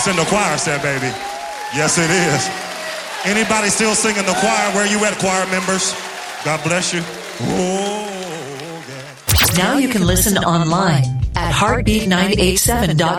It's in the choir set, baby. Yes, it is. Anybody still singing the choir? Where you at, choir members? God bless you. Oh, yeah. Now you can listen online at heartbeat987.com.